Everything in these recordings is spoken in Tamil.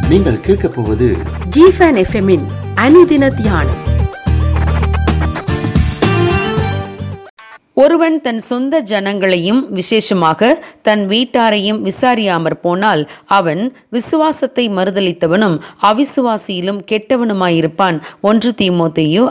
நீங்கள் கேட்கப் போவது ஜிஃபன் எஃப்எம்மின் அனுதின தியானம். ஒருவன் தன் சொந்த ஜனங்களையும் விசேஷமாக தன் வீட்டாரையும் விசாரியாமற் போனால் அவன் விசுவாசத்தை மறுதலித்தவனும் அவிசுவாசியிலும் கெட்டவனுமாயிருப்பான். 1 தீமோத்தேயு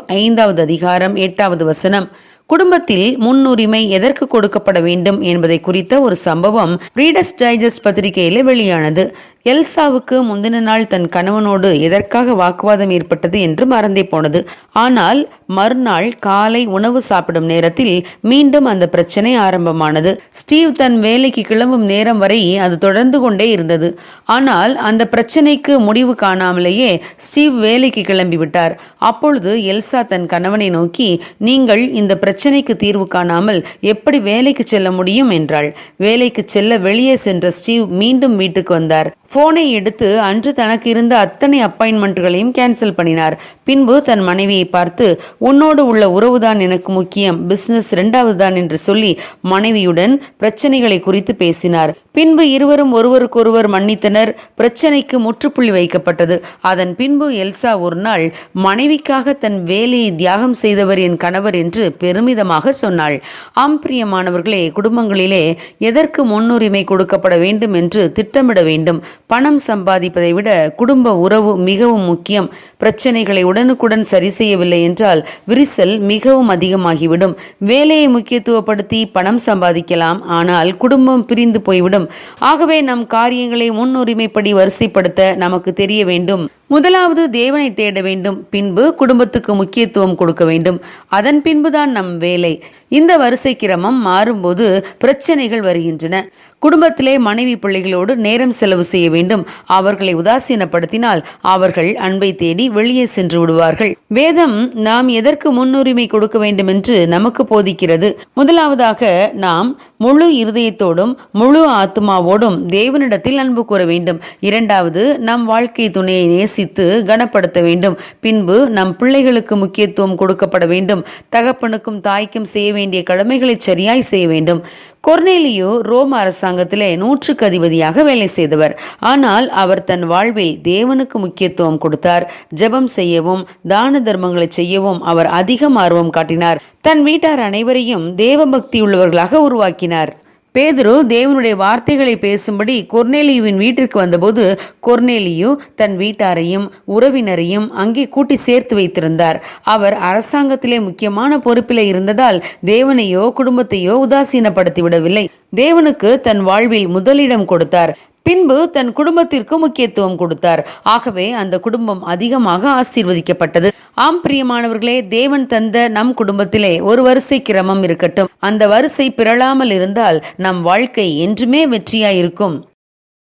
5:8. குடும்பத்தில் முன்னுரிமை எதற்கு கொடுக்கப்பட வேண்டும் என்பதை குறித்த ஒரு சம்பவம் ரீடர்ஸ் டைஜஸ்ட் பத்திரிகையில வெளியானது. எல்சாவுக்கு முந்தின நாள் தன் கணவனோடு எதற்காக வாக்குவாதம் ஏற்பட்டது என்று மறந்தே போனது. ஆனால் மறுநாள் காலை உணவு சாப்பிடும் நேரத்தில் மீண்டும் அந்த பிரச்சனை ஆரம்பமானது. ஸ்டீவ் தன் வேலைக்கு கிளம்பும் நேரம் வரை அது தொடர்ந்து கொண்டே இருந்தது. ஆனால் அந்த பிரச்சனைக்கு முடிவு காணாமலேயே ஸ்டீவ் வேலைக்கு கிளம்பிவிட்டார். அப்பொழுது எல்சா தன் கணவனை நோக்கி, நீங்கள் இந்த பிரச்சனைக்கு தீர்வு காணாமல் எப்படி வேலைக்கு செல்ல முடியும் என்றாள். வேலைக்கு செல்ல வெளியே சென்ற ஸ்டீவ் மீண்டும் வீட்டுக்கு வந்தார். போனை எடுத்து அன்று தனக்கு இருந்த அத்தனை அப்பாயின்மெண்ட்களையும் கேன்சல் பண்ணினார். பின்பு தன் மனைவியை பார்த்து, உன்னோடு உள்ள உறவுதான் எனக்கு முக்கியம், பிசினஸ் 2வது தான் என்று சொல்லி மனைவியுடன் பிரச்சனைகளை குறித்து பேசினார். பின்பு இருவரும் ஒருவருக்கொருவர் மன்னித்தனர். பிரச்சனைக்கு முற்றுப்புள்ளி வைக்கப்பட்டது. அதன் பின்பு எல்சா ஒரு நாள் மனைவிக்காக தன் வேலையை தியாகம் செய்தவர் என் கணவர் என்று பெருமிதமாக சொன்னாள். பிரியமானவர்களே, குடும்பங்களிலே எதற்கு முன்னுரிமை கொடுக்கப்பட வேண்டும் என்று திட்டமிட வேண்டும். பணம் சம்பாதிப்பதை விட குடும்ப உறவு மிகவும் முக்கியம். பிரச்சனைகளை உடனுக்குடன் சரி செய்யவில்லை என்றால் விரிசல் மிகவும் அதிகமாகிவிடும். வேலையை முக்கியத்துவப்படுத்தி பணம் சம்பாதிக்கலாம், ஆனால் குடும்பம் பிரிந்து போய்விடும். ஆகவே நம் காரியங்களை முன்னுரிமைப்படி வரிசைப்படுத்த நமக்கு தெரிய வேண்டும். முதலாவது தேவனை தேட வேண்டும், பின்பு குடும்பத்துக்கு முக்கியத்துவம் கொடுக்க வேண்டும், அதன் பின்புதான் நம் வேலை. இந்த வரிசை கிரமம் மாறும்போது பிரச்சனைகள் வருகின்றன. குடும்பத்திலே மனைவி பிள்ளைகளோடு நேரம் செலவு செய்ய வேண்டும். அவர்களை உதாசீனப்படுத்தினால் அவர்கள் அன்பை தேடி வெளியே சென்று விடுவார்கள். வேதம் நாம் எதற்கு முன்னுரிமை கொடுக்க வேண்டும் என்று நமக்கு போதிக்கிறது. முதலாவதாக நாம் முழு இருதயத்தோடும் முழு ஆத்மாவோடும் தேவனிடத்தில் அன்பு கூற வேண்டும். 2வது, நம் வாழ்க்கை துணையை நேசித்து கனப்படுத்த வேண்டும். பின்பு நம் பிள்ளைகளுக்கு முக்கியத்துவம் கொடுக்கப்பட வேண்டும். தகப்பனுக்கும் தாய்க்கும் செய்ய வேண்டிய கடமைகளை சரியாய் செய்ய வேண்டும். கொர்நேலியு ரோம அரசாங்கத்திலே 100க்கு அதிபதியாக வேலை செய்தவர். ஆனால் அவர் தன் வாழ்வில் தேவனுக்கு முக்கியத்துவம் கொடுத்தார். ஜெபம் செய்யவும் தான தர்மங்களை செய்யவும் அவர் அதிகம் ஆர்வம் காட்டினார். தன் வீட்டார் அனைவரையும் தேவபக்தி உள்ளவர்களாக உருவாக்கினார். பேதுரு தேவனுடைய வார்த்தைகளை பேசும்படி கொர்நேலியுவின் வீட்டிற்கு வந்தபோது கொர்நேலியு தன் வீட்டாரையும் உறவினரையும் அங்கே கூட்டி சேர்த்து வைத்திருந்தார். அவர் அரசாங்கத்திலே முக்கியமான பொறுப்பிலே இருந்ததால் தேவனையோ குடும்பத்தையோ உதாசீனப்படுத்தி விடவில்லை. தேவனுக்கு தன் வாழ்வில் முதலிடம் கொடுத்தார். பின்பு தன் குடும்பத்திற்கு முக்கியத்துவம் கொடுத்தார். ஆகவே அந்த குடும்பம் அதிகமாக ஆசீர்வதிக்கப்பட்டது. பிரியமானவர்களே, தேவன் தந்த நம் குடும்பத்திலே ஒரு வரிசை கிரமம் இருக்கட்டும். அந்த வரிசை பிறழாமல் இருந்தால் நம் வாழ்க்கை என்றுமே வெற்றியாயிருக்கும்.